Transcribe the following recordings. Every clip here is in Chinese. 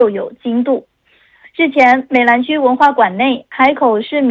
又有精度。日前，美兰居文化馆内，海口市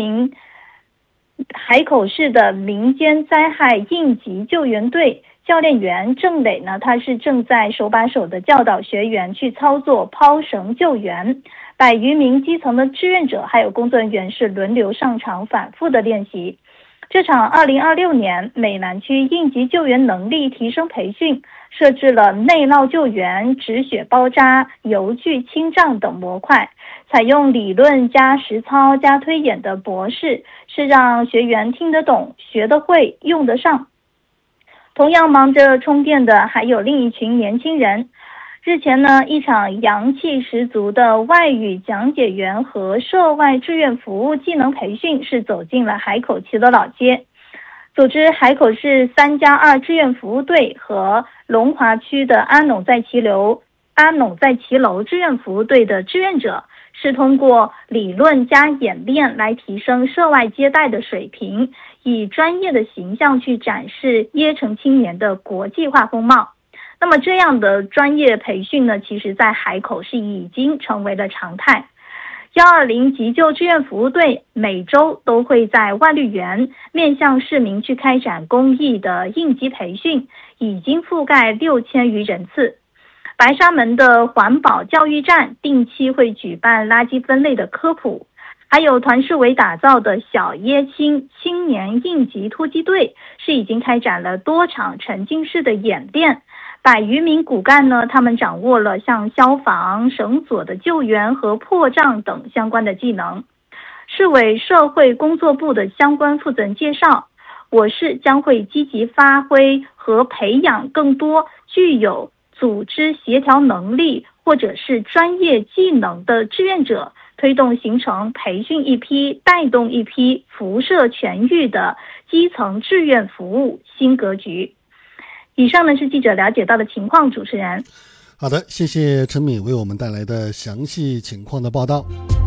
的民间灾害应急救援队教练员郑磊呢，他是正在手把手的教导学员去操作抛绳救援，100余名基层的志愿者还有工作人员是轮流上场反复的练习。这场2026年美兰区应急救援能力提升培训设置了内涝救援、止血包扎、油锯清障等模块，采用理论加实操加推演的模式，是让学员听得懂、学得会、用得上。同样忙着充电的还有另一群年轻人。日前呢，一场阳气十足的外语讲解员和涉外志愿服务技能培训是走进了海口齐德老街。组织海口市3+2志愿服务队和龙华区的安农在骑楼志愿服务队的志愿者，是通过理论加演练来提升涉外接待的水平，以专业的形象去展示椰城青年的国际化风貌。那么这样的专业培训呢，其实在海口是已经成为了常态。120急救志愿服务队每周都会在万绿园面向市民去开展公益的应急培训，已经覆盖6000余人次。白沙门的环保教育站定期会举办垃圾分类的科普，还有团市委打造的小椰青青年应急突击队是已经开展了多场沉浸式的演练。100余名骨干呢，他们掌握了像消防、绳索的救援和破障等相关的技能。市委社会工作部的相关负责人介绍，我市将会积极发挥和培养更多具有组织协调能力或者是专业技能的志愿者，推动形成培训一批、带动一批辐射全域的基层志愿服务新格局。以上呢是记者了解到的情况，主持人。 好的，谢谢陈敏为我们带来的详细情况的报道。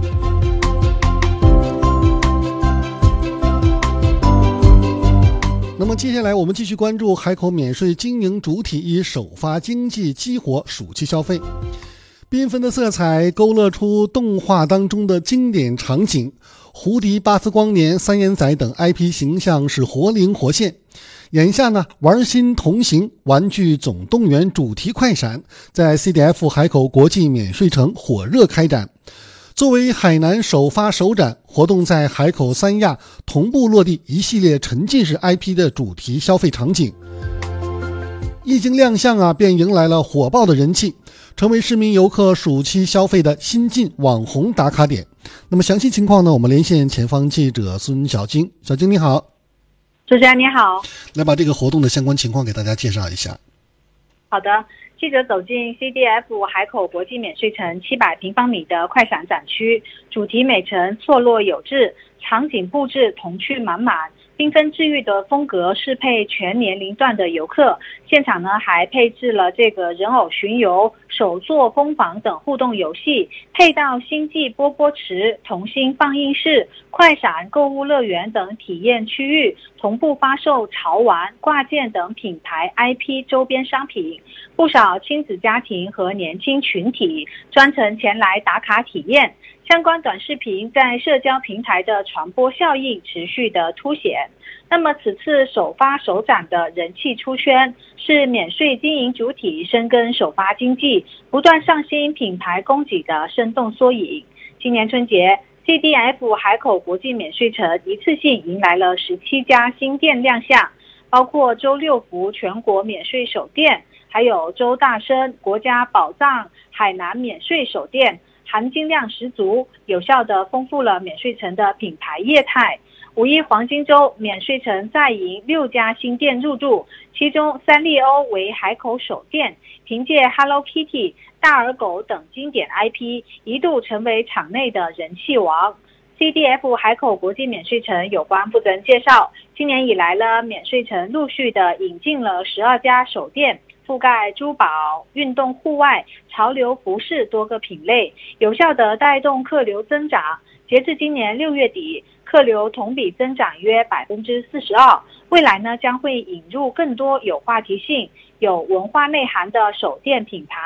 那么接下来我们继续关注海口免税经营主体以首发经济激活暑期消费。缤纷的色彩勾勒出动画当中的经典场景，胡迪、巴斯光年、三眼仔等 IP 形象是活灵活现。眼下呢，玩心同行玩具总动员主题快闪在 CDF 海口国际免税城火热开展。作为海南首发首展，活动在海口三亚同步落地一系列沉浸式 IP 的主题消费场景。一经亮相便迎来了火爆的人气，成为市民游客暑期消费的新晋网红打卡点。那么详细情况呢，我们连线前方记者孙小晶。小晶你好。 主持人你好， 来把这个活动的相关情况给大家介绍一下。 好的，记者走进 CDF 海口国际免税城700平方米的快闪展区，主题美城错落有致，场景布置童趣满满，缤纷治愈的风格适配全年龄段的游客。现场呢还配置了这个人偶巡游、手作工坊等互动游戏，配到星际波波池、童心放映室、快闪购物乐园等体验区域，同步发售潮玩、挂件等品牌 IP 周边商品。不少亲子家庭和年轻群体专程前来打卡体验，相关短视频在社交平台的传播效应持续的凸显。那么此次首发首展的人气出圈，是免税经营主体深耕首发经济，不断上新品牌供给的生动缩影。今年春节，CDF 海口国际免税城一次性迎来了17家新店亮相，包括周六福全国免税首店，还有周大生国家宝藏海南免税首店，含金量十足，有效地丰富了免税城的品牌业态。五一黄金周，免税城再迎6家新店入驻，其中三丽鸥为海口首店，凭借 Hello Kitty、大耳狗等经典 IP， 一度成为场内的人气王。CDF 海口国际免税城有关负责人介绍，今年以来呢，免税城陆续的引进了12家首店，覆盖珠宝、运动户外、潮流服饰多个品类，有效地带动客流增长。截至今年6月底，客流同比增长约 42%， 未来呢将会引入更多有话题性、有文化内涵的首店品牌，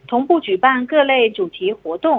同步举办各类主题活动。